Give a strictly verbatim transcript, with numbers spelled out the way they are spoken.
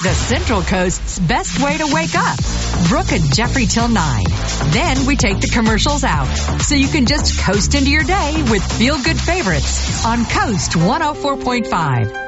the Central Coast's best way to wake up. Brooke and Jeffrey till nine. Then we take the commercials out, so you can just coast into your day with feel-good favorites on Coast one oh four point five.